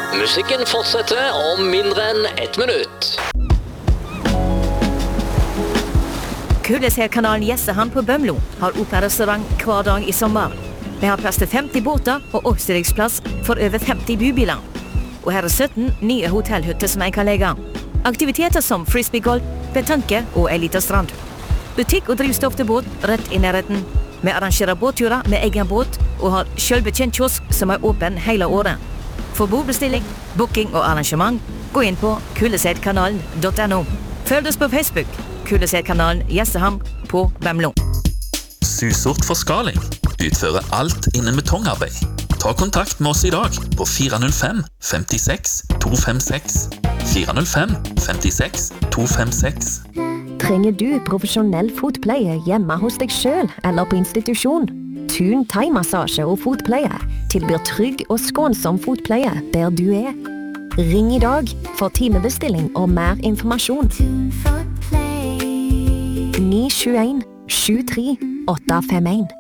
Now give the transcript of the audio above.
Musikken fortsetter om mindre enn 1 minutt. Kulleseerkanalen Jessehand på Bømlo har operarestaurant hver dag i sommer. Vi har plass til 50 båter og oppstillingsplass for over 50 bybiler. Og her er 17 nye hotellhytter som en kan legge. Aktiviteter som frisbeegolf, petanque og en liten strand. Butikk og drivstoff til båt rett i nærheten. Vi arrangerer båtturer med egen båt og har selvbetjent kiosk som er åpen hele året. For bordbestilling, booking og arrangement, gå inn på kulleseidkanalen.no. Følg oss på Facebook, Kulleseidkanalen Jessehand på Bømlo. Susort Forskaling utfører alt innen betongarbeid. Ta kontakt med oss i dag på 405 56 256. 405 56 256. Trenger du profesjonell fotpleie hjemme hos deg selv eller på institusjon? Thun thai-massasje og fotpleie tilbyr trygg og skånsom fotpleie der du er. Ring i dag for timebestilling og mer informasjon. 921 73 851.